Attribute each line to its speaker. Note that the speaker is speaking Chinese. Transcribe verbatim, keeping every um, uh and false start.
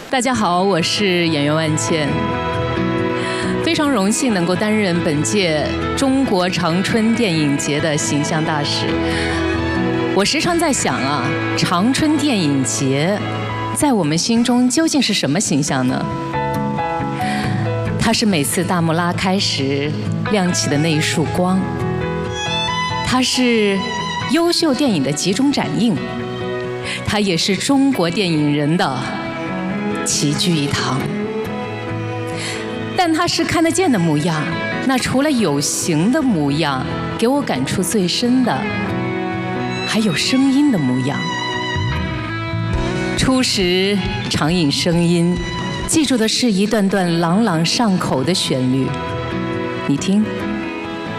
Speaker 1: 大家好，我是演员万茜，非常荣幸能够担任本届中国长春电影节的形象大使。我时常在想啊，长春电影节在我们心中究竟是什么形象呢？它是每次大幕拉开时亮起的那一束光，它是优秀电影的集中展映，它也是中国电影人的齐聚一堂。但它是看得见的模样，那除了有形的模样，给我感触最深的还有声音的模样。初时常引声音，记住的是一段段朗朗上口的旋律，你听。